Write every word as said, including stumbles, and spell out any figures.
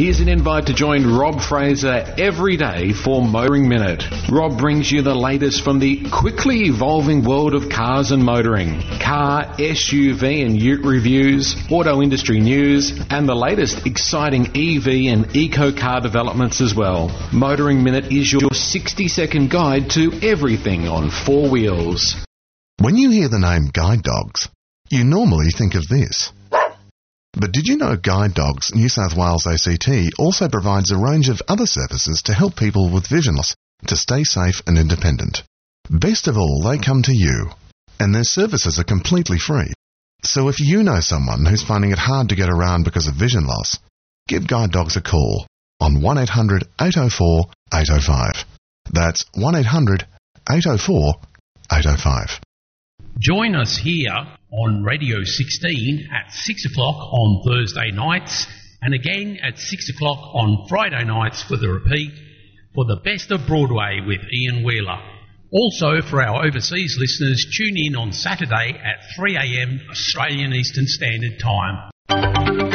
Here's an invite to join Rob Fraser every day for Motoring Minute. Rob brings you the latest from the quickly evolving world of cars and motoring. Car, S U V and ute reviews, auto industry news, and the latest exciting E V and eco-car developments as well. Motoring Minute is your sixty second guide to everything on four wheels. When you hear the name Guide Dogs, you normally think of this. But did you know Guide Dogs New South Wales A C T also provides a range of other services to help people with vision loss to stay safe and independent? Best of all, they come to you, and their services are completely free. So if you know someone who's finding it hard to get around because of vision loss, give Guide Dogs a call on one eight hundred eight oh four eight oh five. That's one eight hundred eight oh four eight oh five. Join us here on Radio sixteen at six o'clock on Thursday nights and again at six o'clock on Friday nights for the repeat for the Best of Broadway with Ian Wheeler. Also, for our overseas listeners, tune in on Saturday at three a.m. Australian Eastern Standard Time.